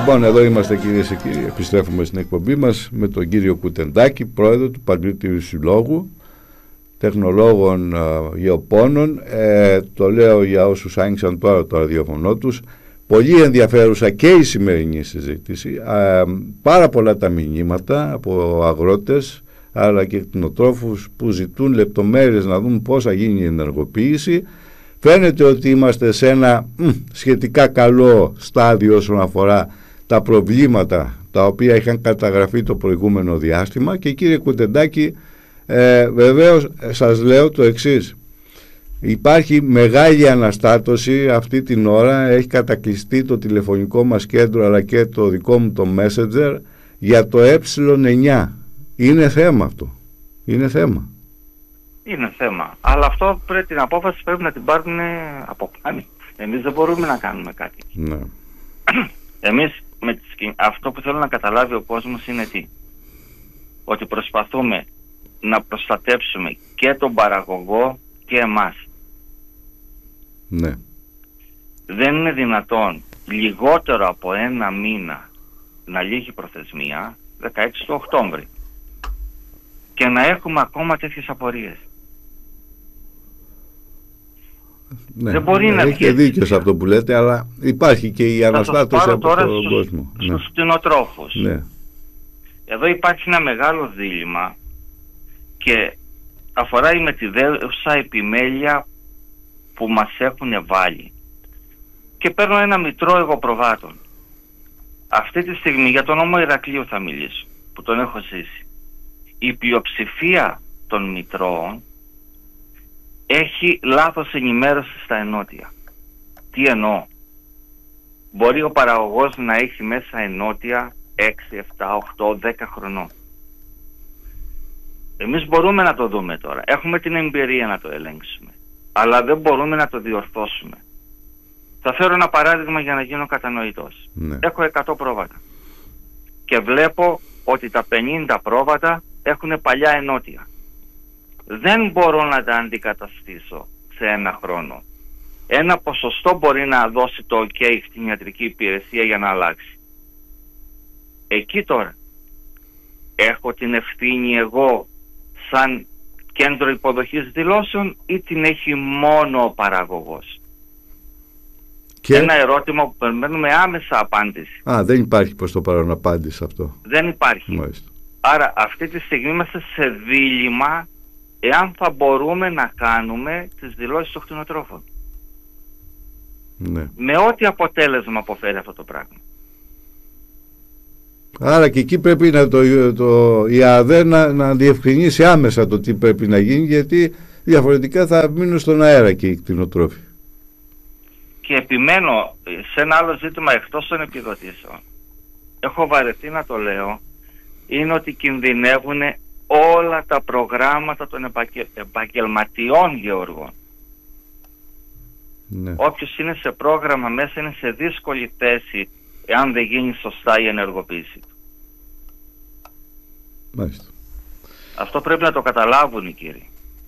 Λοιπόν, εδώ είμαστε κυρίες και κύριοι, επιστρέφουμε στην εκπομπή μας με τον κύριο Κουτεντάκη, πρόεδρο του Παγκρίτριου Συλλόγου Τεχνολόγων Γεωπόνων. Το λέω για όσους άνοιξαν τώρα το ραδιοφωνό τους. Πολύ ενδιαφέρουσα και η σημερινή συζήτηση. Πάρα πολλά τα μηνύματα από αγρότες αλλά και κτηνοτρόφους που ζητούν λεπτομέρειες να δουν πώς θα γίνει η ενεργοποίηση. Φαίνεται ότι είμαστε σε ένα σχετικά καλό στάδιο όσον αφορά τα προβλήματα τα οποία είχαν καταγραφεί το προηγούμενο διάστημα. Και κύριε Κουτεντάκη, βεβαίως σας λέω το εξής: υπάρχει μεγάλη αναστάτωση αυτή την ώρα. Έχει κατακλειστεί το τηλεφωνικό μας κέντρο αλλά και το δικό μου το Messenger για το ε9. Είναι θέμα αυτό. Είναι θέμα. Είναι θέμα. Αλλά αυτό την απόφαση πρέπει να την πάρουν από πάνω. Εμείς δεν μπορούμε να κάνουμε κάτι. Ναι. Εμείς αυτό που θέλω να καταλάβει ο κόσμος είναι τι? Ότι προσπαθούμε να προστατεύσουμε και τον παραγωγό και εμάς. Ναι. Δεν είναι δυνατόν λιγότερο από ένα μήνα να λύγει προθεσμία, 16 του Οκτώβρη, και να έχουμε ακόμα τέτοιες απορίες. Ναι, δεν μπορεί να έχει δίκιο σε αυτό που λέτε, αλλά υπάρχει και η αναστάτωση από τον κόσμο. Στους κτηνοτρόφους. Ναι. Εδώ υπάρχει ένα μεγάλο δίλημμα και αφορά με τη δέουσα επιμέλεια που μας έχουν βάλει. Και παίρνω ένα μητρό εγώ προβάτων. Αυτή τη στιγμή για τον νόμο Ηρακλείου θα μιλήσω, που τον έχω ζήσει. Η πλειοψηφία των μητρώων έχει λάθος ενημέρωση στα ενότια. Τι εννοώ? Μπορεί ο παραγωγός να έχει μέσα ενότια 6, 7, 8, 10 χρονών. Εμείς μπορούμε να το δούμε τώρα. Έχουμε την εμπειρία να το ελέγξουμε. Αλλά δεν μπορούμε να το διορθώσουμε. Θα φέρω ένα παράδειγμα για να γίνω κατανοητός. Ναι. Έχω 100 πρόβατα. Και βλέπω ότι τα 50 πρόβατα έχουν παλιά ενότια. Δεν μπορώ να τα αντικαταστήσω σε ένα χρόνο. Ένα ποσοστό μπορεί να δώσει το OK στην ιατρική υπηρεσία για να αλλάξει. Εκεί τώρα έχω την ευθύνη εγώ σαν κέντρο υποδοχής δηλώσεων ή την έχει μόνο ο παραγωγός? Και ένα ερώτημα που περιμένουμε άμεσα απάντηση. Δεν υπάρχει προς το παρόν απάντηση αυτό. Δεν υπάρχει. Μάλιστα. Άρα αυτή τη στιγμή είμαστε σε δίλημμα εάν θα μπορούμε να κάνουμε τις δηλώσεις των κτηνοτρόφων. Ναι. Με ό,τι αποτέλεσμα αποφέρει αυτό το πράγμα. Άρα και εκεί πρέπει η ΑΔΕ να διευκρινίσει άμεσα το τι πρέπει να γίνει, γιατί διαφορετικά θα μείνουν στον αέρα και οι κτηνοτρόφοι. Και επιμένω σε ένα άλλο ζήτημα εκτός των επιδοτήσεων. Έχω βαρεθεί να το λέω. Είναι ότι κινδυνεύουν όλα τα προγράμματα των επαγγελματιών γεωργών. Ναι. Όποιος είναι σε πρόγραμμα μέσα είναι σε δύσκολη θέση εάν δεν γίνει σωστά η ενεργοποίηση του. Μάλιστα. Αυτό πρέπει να το καταλάβουν οι κύριοι.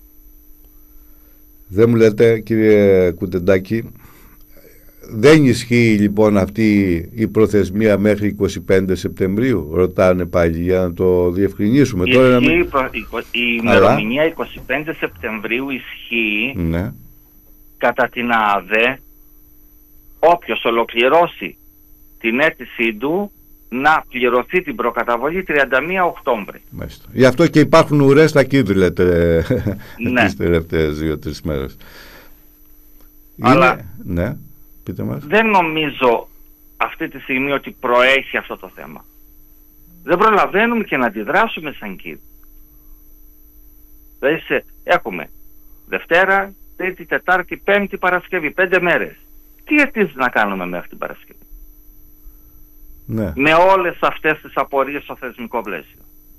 Δεν μου λέτε, κύριε Κουτεντάκη, δεν ισχύει λοιπόν αυτή η προθεσμία μέχρι 25 Σεπτεμβρίου? Ρωτάνε πάλι για να το διευκρινίσουμε. Η ημερομηνία 25 Σεπτεμβρίου ισχύει, ναι, κατά την ΑΔΕ όποιος ολοκληρώσει την αίτησή του να πληρωθεί την προκαταβολή 31 Οκτώβρη. Μάλιστα. Γι' αυτό και υπάρχουν ουρές στα κίδου, λέτε, ναι, τις τελευταίες 2-3 μέρες. Αλλά ναι, πείτε μας. Δεν νομίζω αυτή τη στιγμή ότι προέχει αυτό το θέμα. Δεν προλαβαίνουμε και να αντιδράσουμε σαν κίδου. Δηλαδή έχουμε Δευτέρα, Τρίτη, Τετάρτη, Πέμπτη, Παρασκευή, 5 μέρες. Τι αιτήσεις να κάνουμε μέχρι την Παρασκευή? Ναι. Με όλες αυτές τις απορίες στο θεσμικό πλαίσιο.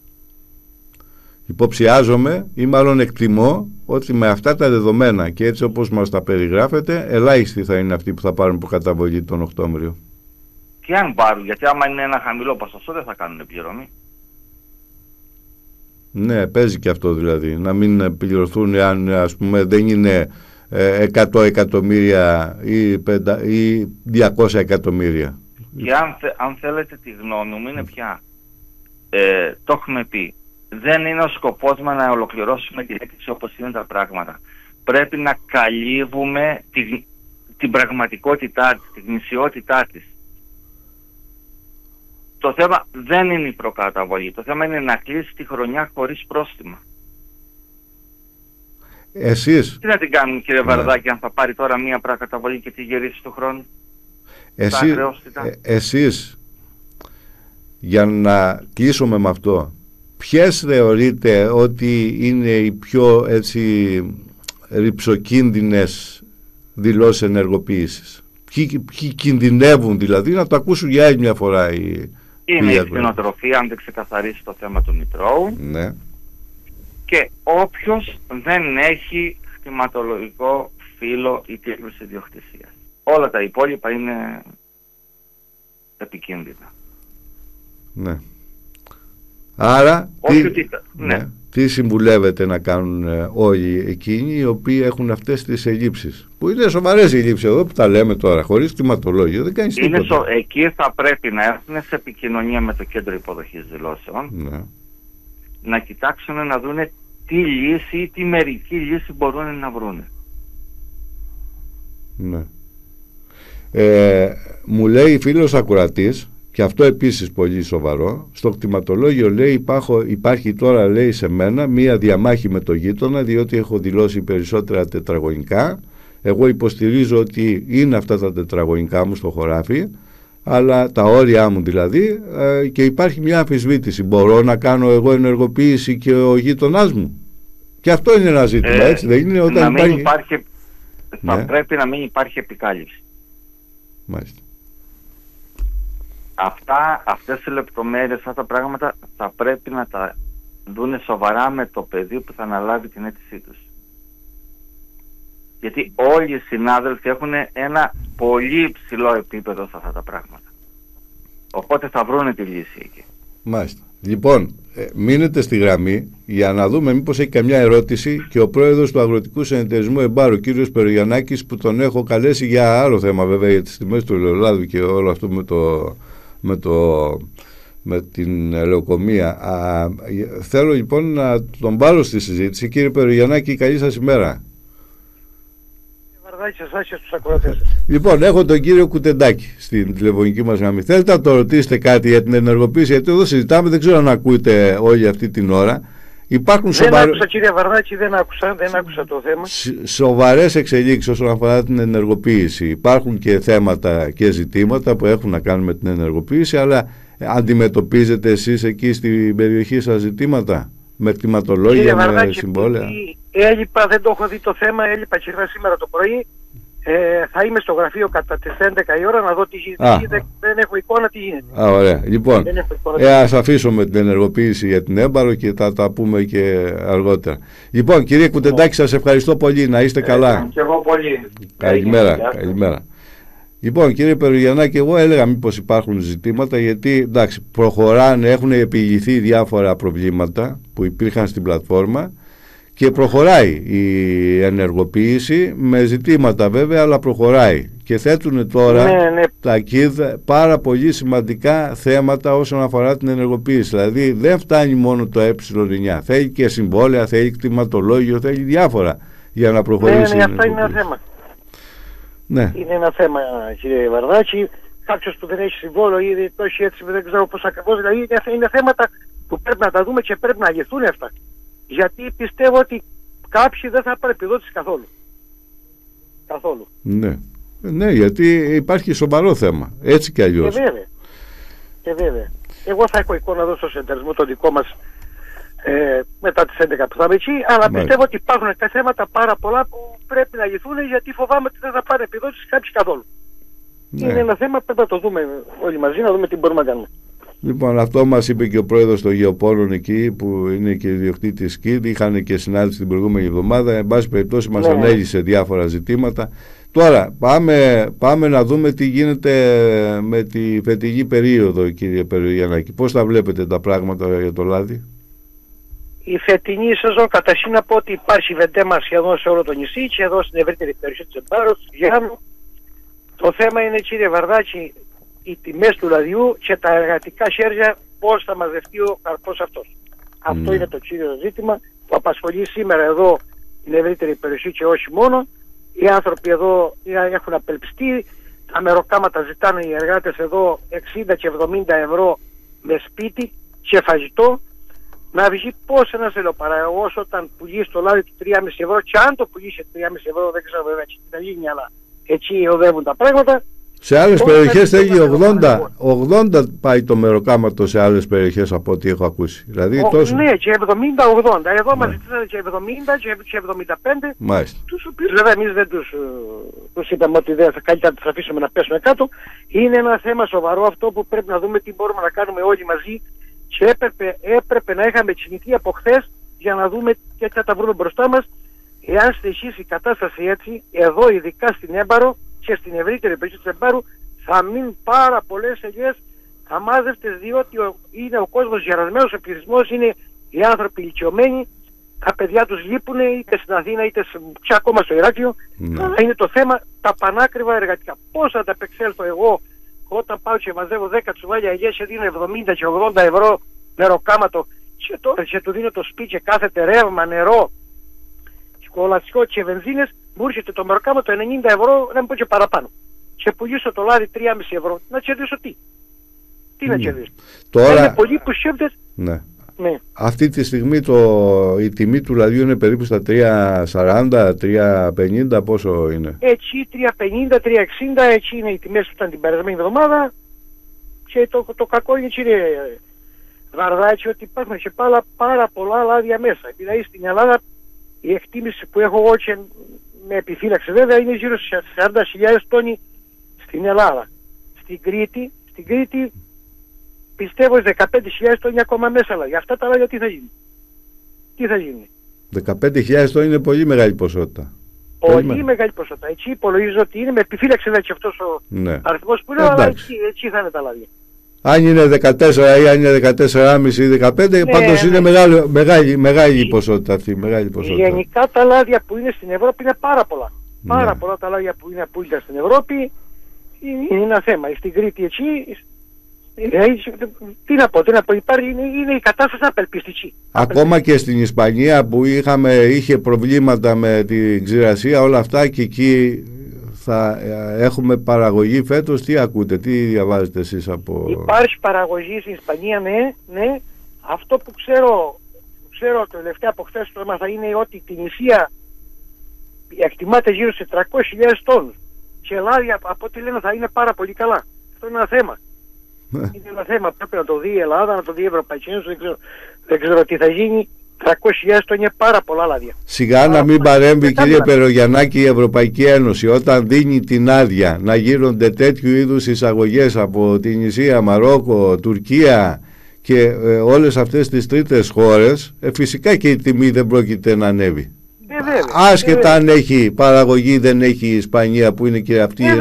Υποψιάζομαι ή μάλλον εκτιμώ ότι με αυτά τα δεδομένα και έτσι όπως μας τα περιγράφετε, ελάχιστοι θα είναι αυτοί που θα πάρουν προκαταβολή τον Οκτώβριο. Και αν πάρουν, γιατί άμα είναι ένα χαμηλό ποσοστό δεν θα κάνουν πληρωμή. Ναι, παίζει και αυτό δηλαδή. Να μην πληρωθούν αν ας πούμε δεν είναι 100 εκατομμύρια ή 200 εκατομμύρια. Και αν θέλετε τη γνώμη μου, είναι πια, το έχουμε πει, δεν είναι ο σκοπός μας να ολοκληρώσουμε την έκθεση όπως είναι τα πράγματα. Πρέπει να καλύβουμε την πραγματικότητά της, την γνησιότητά της. Το θέμα δεν είναι η προκαταβολή, το θέμα είναι να κλείσει τη χρονιά χωρίς πρόστιμα. Εσείς... Τι να την κάνουμε, κύριε Βαρδάκη, αν θα πάρει τώρα μία προκαταβολή και τη γυρίσει του χρόνου? Εσείς, για να κλείσουμε με αυτό, ποιες θεωρείτε ότι είναι οι πιο ρυψοκίνδυνες δηλώσεις ενεργοποίησης? Ποιοι κινδυνεύουν δηλαδή, να το ακούσουν για άλλη μια φορά είναι η κτηνοτροφία, αν δεν ξεκαθαρίσει το θέμα του Μητρώου, ναι. Και όποιος δεν έχει κτηματολογικό φύλλο ή τίτλους ιδιοκτησίας. Όλα τα υπόλοιπα είναι επικίνδυνα. Ναι. Άρα τι συμβουλεύετε να κάνουν όλοι εκείνοι οι οποίοι έχουν αυτές τις ελλείψεις, που είναι σοβαρές ελλείψεις εδώ που τα λέμε τώρα, χωρίς κτηματολόγιο δεν κάνεις τίποτα. Εκεί θα πρέπει να έρθουν σε επικοινωνία με το Κέντρο Υποδοχής Δηλώσεων, ναι. Να κοιτάξουν να δούνε τι λύση ή τι μερική λύση μπορούν να βρουν. Ναι. Μου λέει φίλος ακροατής, και αυτό επίσης πολύ σοβαρό, στο κτηματολόγιο λέει υπάρχει τώρα, λέει, σε μένα μία διαμάχη με το γείτονα, διότι έχω δηλώσει περισσότερα τετραγωνικά. Εγώ υποστηρίζω ότι είναι αυτά τα τετραγωνικά μου στο χωράφι, αλλά τα όρια μου δηλαδή, και υπάρχει μια αμφισβήτηση. Μπορώ να κάνω εγώ ενεργοποίηση και ο γείτονάς μου? Και αυτό είναι ένα ζήτημα, έτσι δεν είναι? Όταν θα πρέπει να μην υπάρχει επικάλυψη. Μάλιστα. Αυτές οι λεπτομέρειες, αυτά τα πράγματα θα πρέπει να τα δούνε σοβαρά με το παιδί που θα αναλάβει την αίτησή τους. Γιατί όλοι οι συνάδελφοι έχουν ένα πολύ υψηλό επίπεδο σε αυτά τα πράγματα. Οπότε θα βρούνε τη λύση εκεί. Μάλιστα. Λοιπόν, μείνετε στη γραμμή για να δούμε μήπως έχει καμιά ερώτηση και ο πρόεδρος του Αγροτικού Συνεταιρισμού Εμπάρου, κύριος Περογιαννάκης, που τον έχω καλέσει για άλλο θέμα βέβαια, για τις τιμές του ελαιολάδου και όλο αυτό με την ελαιοκομεία. Θέλω λοιπόν να τον πάρω στη συζήτηση. Κύριε Περογιαννάκη, καλή σας ημέρα. Λοιπόν, έχω τον κύριο Κουτεντάκη στην τηλεφωνική μας γραμμή. Θέλετε να το ρωτήσετε κάτι για την ενεργοποίηση? Γιατί εδώ συζητάμε, δεν ξέρω αν ακούτε όλη αυτή την ώρα. Άκουσα, κύριε Βαρδάκη, δεν άκουσα το θέμα. Σοβαρές εξελίξεις όσον αφορά την ενεργοποίηση. Υπάρχουν και θέματα και ζητήματα που έχουν να κάνουν με την ενεργοποίηση, αλλά αντιμετωπίζετε εσείς εκεί στην περιοχή σας ζητήματα με κτηματολόγια, με συμβόλαια? Έλειπα, δεν το έχω δει το θέμα, έλειπα και σήμερα το πρωί. Θα είμαι στο γραφείο κατά τις 11 η ώρα να δω τι γίνεται. Δεν έχω εικόνα τι γίνεται. Ωραία. Λοιπόν, ας αφήσουμε την ενεργοποίηση για την Έμπαρο και θα τα πούμε και αργότερα. Λοιπόν, κύριε Κουτεντάκη, σας ευχαριστώ πολύ. Να είστε καλά. Και εγώ πολύ. Καλημέρα. Λοιπόν, κύριε Περογιαννάκη, εγώ έλεγα μήπως υπάρχουν ζητήματα, γιατί εντάξει, προχωράνε, έχουν επιλυθεί διάφορα προβλήματα που υπήρχαν στην πλατφόρμα και προχωράει η ενεργοποίηση με ζητήματα βέβαια, αλλά προχωράει και θέτουν τώρα τα ΚΙΔ πάρα πολύ σημαντικά θέματα όσον αφορά την ενεργοποίηση. Δηλαδή δεν φτάνει μόνο το ε9, θέλει και συμβόλαια, θέλει κτηματολόγιο, θέλει διάφορα για να προχωρήσει. Αυτό είναι ένα θέμα. Ναι. Είναι ένα θέμα, κύριε Βαρδάκη. Κάποιος που δεν έχει συμβόλαιο ή το έχει έτσι, δεν ξέρω πώς ακριβώς. Δηλαδή είναι θέματα που πρέπει να τα δούμε και πρέπει να αγεθούν αυτά. Γιατί πιστεύω ότι κάποιοι δεν θα πάρουν επιδότηση καθόλου. Ναι, γιατί υπάρχει σοβαρό θέμα. Έτσι κι αλλιώς. Βέβαια. Εγώ θα έχω εικόνα εδώ στο συνεταιρισμό το δικό μας μετά τις 11 που θα είμαι εκεί, αλλά πιστεύω ότι υπάρχουν τα θέματα πάρα πολλά που πρέπει να λυθούν, γιατί φοβάμαι ότι δεν θα πάρει επιδότηση κάποιοι καθόλου. Ναι. Είναι ένα θέμα που πρέπει να το δούμε όλοι μαζί, να δούμε τι μπορούμε να κάνουμε. Λοιπόν, αυτό μας είπε και ο πρόεδρος των Γεωπόνων εκεί, που είναι και ιδιοκτήτης ΚΙΔ. Είχαν και συνάντηση την προηγούμενη εβδομάδα. Εν πάση περιπτώσει, μας ανέλησε διάφορα ζητήματα. Τώρα, πάμε να δούμε τι γίνεται με τη φετινή περίοδο, κύριε Περογιαννάκη. Πώς τα βλέπετε τα πράγματα για το λάδι? Η φετινή σεζόν, καταρχήν να πω ότι υπάρχει βεντέμα σχεδόν σε όλο το νησί και εδώ στην ευρύτερη περιοχή της Εμπάρος, Γιάννου. Το θέμα είναι, κύριε Βαρδάκη, οι τιμές του λαδιού και τα εργατικά χέρια, πώς θα μαζευτεί ο καρπός αυτός. Αυτό είναι το κύριο ζήτημα που απασχολεί σήμερα εδώ την ευρύτερη περιοχή και όχι μόνο. Οι άνθρωποι εδώ έχουν απελπιστεί, τα μεροκάματα ζητάνε οι εργάτες εδώ 60 και 70 ευρώ με σπίτι και φαγητό. Να βγει πώς ένας ελαιοπαραγωγός όταν πουλήσει το λάδι του 3,5 ευρώ, και αν το πουλήσει 3,5 ευρώ, δεν ξέρω βέβαια τι θα γίνει, αλλά εκεί οδεύουν τα πράγματα. Σε άλλες περιοχές έχει 80 πάει το μεροκάματο σε άλλες περιοχές από ό,τι έχω ακούσει. Δηλαδή τόσο... Ναι, και 70-80. Εδώ μας ζητήσανε και 70 και 75. Μάλιστα. Τους οποίους βέβαια εμείς δεν τους είπαμε ότι δεν θα καλύτερα να τους αφήσουμε να πέσουν κάτω. Είναι ένα θέμα σοβαρό αυτό που πρέπει να δούμε τι μπορούμε να κάνουμε όλοι μαζί, και έπρεπε να είχαμε κινηθεί από χθες για να δούμε και θα τα βρούμε μπροστά μας. Εάν συνεχίσει η κατάσταση έτσι, εδώ ειδικά στην Έμπαρο και στην ευρύτερη περιοχή του Εμπάρου, θα μείνουν πάρα πολλές ελιές αμάζευτες, διότι είναι ο κόσμος γερασμένος, ο πληθυσμός, είναι οι άνθρωποι ηλικιωμένοι, τα παιδιά τους λείπουν είτε στην Αθήνα είτε και ακόμα στο Ηράκλειο. Αλλά είναι το θέμα τα πανάκριβα εργατικά. Πώς θα τα απεξέλθω εγώ όταν πάω και μαζεύω 10 τσουβάλια ελιές και δίνω 70 και 80 ευρώ μεροκάματο, και του δίνω το σπίτι και κάθεται ρεύμα, νερό, κολατσικό και βενζίνες, μου έρχεται το μεροκάματο 90 ευρώ, να μην πω και παραπάνω. Και πουλήσω το λάδι 3,5 ευρώ. Να κερδίσω τι? Τι να κερδίσω? Τώρα... Είναι πολλοί που σκέφτες. Ναι. Αυτή τη στιγμή η τιμή του λαδιού είναι περίπου στα 3,40, 3,50, πόσο είναι? Έτσι 3,50, 3,60, έτσι είναι οι τιμές που ήταν την περασμένη εβδομάδα. Και το κακό είναι, κύριε Βαρδά, έτσι ότι υπάρχουν και πάρα πολλά λάδια μέσα. Δηλαδή στην Ελλάδα η εκτίμηση που έχω εγώ, και με επιφύλαξη βέβαια, είναι γύρω στις 40.000 τόνοι στην Ελλάδα. Στην Κρήτη πιστεύω 15.000 τόνοι ακόμα μέσα. Αλλά για αυτά τα λάδια τι θα γίνει? 15.000 τόνοι είναι πολύ μεγάλη ποσότητα. Πολύ μεγάλη ποσότητα. Έτσι υπολογίζω ότι είναι, με επιφύλαξη βέβαια και αυτός ο αριθμός που είναι, αλλά έτσι θα είναι τα λάδια. Αν είναι 14 ή αν είναι 14,5 ή 15, πάντως είναι μεγάλη ποσότητα αυτή. Γενικά τα λάδια που είναι στην Ευρώπη είναι πάρα πολλά. Πάρα πολλά τα λάδια που είναι απόλυτα στην Ευρώπη είναι ένα θέμα. Στην Κρήτη έτσι, τι να πω, είναι η κατάσταση απελπιστική. Ακόμα και στην Ισπανία που είχε προβλήματα με την ξηρασία, όλα αυτά, και εκεί θα έχουμε παραγωγή φέτος. Τι ακούτε, τι διαβάζετε εσείς από... Υπάρχει παραγωγή στην Ισπανία, ναι. Αυτό που ξέρω τελευταία από χθες το έμαθα είναι ότι την Ισία εκτιμάται γύρω σε 300.000 τόνους. Και λάδια από ό,τι λένε θα είναι πάρα πολύ καλά. Αυτό είναι ένα θέμα. Είναι ένα θέμα, πρέπει να το δει η Ελλάδα, να το δει η Ευρωπαϊκή Ένωση, δεν ξέρω τι θα γίνει. 300.000 τόνοι είναι πάρα πολλά λάδια. Σιγά να μην παρέμβει, κύριε Περογιαννάκη, η Ευρωπαϊκή Ένωση όταν δίνει την άδεια να γίνονται τέτοιου είδους εισαγωγές από την Ισία, Μαρόκο, Τουρκία και όλες αυτές τις τρίτες χώρες, φυσικά και η τιμή δεν πρόκειται να ανέβει. Άσχετα αν έχει παραγωγή, δεν έχει η Ισπανία που είναι και αυτή